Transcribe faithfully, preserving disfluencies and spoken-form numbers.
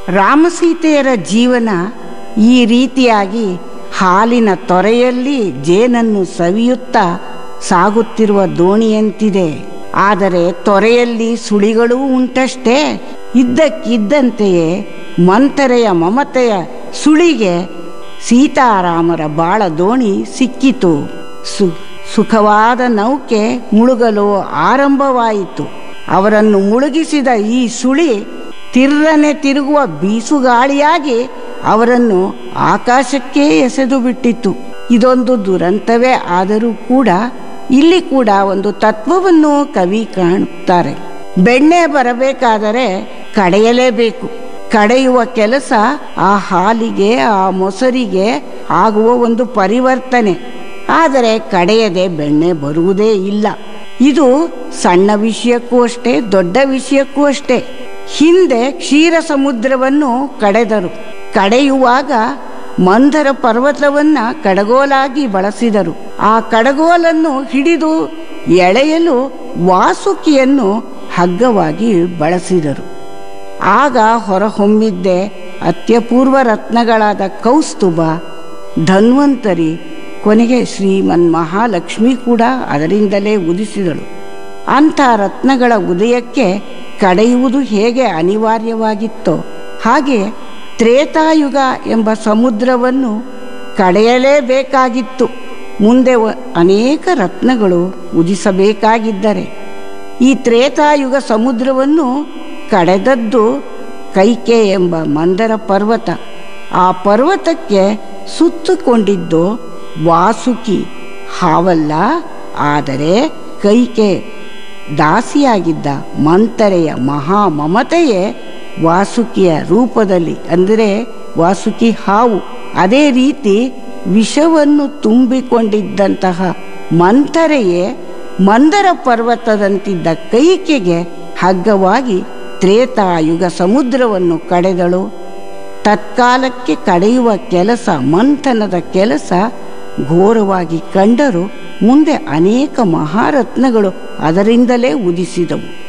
ರಾಮಸೀತೆಯರ ಜೀವನ ಈ ರೀತಿಯಾಗಿ ಹಾಲಿನ ತೊರೆಯಲ್ಲಿ ಜೇನನ್ನು ಸವಿಯುತ್ತಾ ಸಾಗುತ್ತಿರುವ ದೋಣಿಯಂತಿದೆ. ಆದರೆ ತೊರೆಯಲ್ಲಿ ಸುಳಿಗಳೂ ಉಂಟಷ್ಟೇ. ಇದ್ದಕ್ಕಿದ್ದಂತೆಯೇ ಮಂಥರೆಯ ಮಮತೆಯ ಸುಳಿಗೆ ಸೀತಾರಾಮರ ಬಾಳ ದೋಣಿ ಸಿಕ್ಕಿತು. ಸು ಸುಖವಾದ ನೌಕೆ ಮುಳುಗಲು ಆರಂಭವಾಯಿತು. ಅವರನ್ನು ಮುಳುಗಿಸಿದ ಈ ಸುಳಿ ತಿರ್ರನೆ ತಿರುಗುವ ಬೀಸುಗಾಳಿಯಾಗಿ ಅವರನ್ನು ಆಕಾಶಕ್ಕೆ ಎಸೆದು ಬಿಟ್ಟಿತು. ಇದೊಂದು ದುರಂತವೇ ಆದರೂ ಕೂಡ ಇಲ್ಲಿ ಕೂಡ ಒಂದು ತತ್ವವನ್ನು ಕವಿ ಕಾಣುತ್ತಾರೆ. ಬೆಣ್ಣೆ ಬರಬೇಕಾದರೆ ಕಡೆಯಲೇಬೇಕು. ಕಡೆಯುವ ಕೆಲಸ ಆ ಹಾಲಿಗೆ, ಆ ಮೊಸರಿಗೆ ಆಗುವ ಒಂದು ಪರಿವರ್ತನೆ. ಆದರೆ ಕಡೆಯದೆ ಬೆಣ್ಣೆ ಬರುವುದೇ ಇಲ್ಲ. ಇದು ಸಣ್ಣ ವಿಷಯಕ್ಕೂ ಅಷ್ಟೇ, ದೊಡ್ಡ ವಿಷಯಕ್ಕೂ ಅಷ್ಟೇ. ಹಿಂದೆ ಕ್ಷೀರ ಸಮುದ್ರವನ್ನು ಕಡೆದರು. ಕಡೆಯುವಾಗ ಮಂದರ ಪರ್ವತವನ್ನ ಕಡಗೋಲಾಗಿ ಬಳಸಿದರು. ಆ ಕಡಗೋಲನ್ನು ಹಿಡಿದು ಎಳೆಯಲು ವಾಸುಕಿಯನ್ನು ಹಗ್ಗವಾಗಿ ಬಳಸಿದರು. ಆಗ ಹೊರಹೊಮ್ಮಿದ್ದೆ ಅತ್ಯಪೂರ್ವ ರತ್ನಗಳಾದ ಕೌಸ್ತುಭ, ಧನ್ವಂತರಿ, ಕೊನೆಗೆ ಶ್ರೀಮನ್ ಮಹಾಲಕ್ಷ್ಮಿ ಕೂಡ ಅದರಿಂದಲೇ ಉದಿಸಿದಳು. ಅಂಥ ರತ್ನಗಳ ಉದಯಕ್ಕೆ ಕಡೆಯುವುದು ಹೇಗೆ ಅನಿವಾರ್ಯವಾಗಿತ್ತೋ ಹಾಗೆ ತ್ರೇತಾಯುಗ ಎಂಬ ಸಮುದ್ರವನ್ನು ಕಡೆಯಲೇಬೇಕಾಗಿತ್ತು. ಮುಂದೆ ಅನೇಕ ರತ್ನಗಳು ಉದಿಸಬೇಕಾಗಿದ್ದರೆ ಈ ತ್ರೇತಾಯುಗ ಸಮುದ್ರವನ್ನು ಕಡೆದದ್ದು ಕೈಕೆ ಎಂಬ ಮಂದರ ಪರ್ವತ. ಆ ಪರ್ವತಕ್ಕೆ ಸುತ್ತುಕೊಂಡಿದ್ದು ವಾಸುಕಿ ಹಾವಲ್ಲ, ಆದರೆ ಕೈಕೆ ದಾಸಿಯಾಗಿದ್ದ ಮಂಥರೆಯ ಮಹಾ ಮಮತೆಯೇ ವಾಸುಕಿಯ ರೂಪದಲ್ಲಿ, ಅಂದರೆ ವಾಸುಕಿ ಹಾವು. ಅದೇ ರೀತಿ ವಿಷವನ್ನು ತುಂಬಿಕೊಂಡಿದ್ದಂತಹ ಮಂಥರೆಯೇ ಮಂದರ ಪರ್ವತದಂತಿದ್ದ ಕೈಕೆಗೆ ಹಗ್ಗವಾಗಿ ತ್ರೇತಾಯುಗ ಸಮುದ್ರವನ್ನು ಕಡೆದಳು. ತತ್ಕಾಲಕ್ಕೆ ಕಡೆಯುವ ಕೆಲಸ, ಮಂಥನದ ಕೆಲಸ ಘೋರವಾಗಿ ಕಂಡರೂ ಮುಂದೆ ಅನೇಕ ಮಹಾರತ್ನಗಳು ಅದರಿಂದಲೇ ಉದಿಸಿದವು.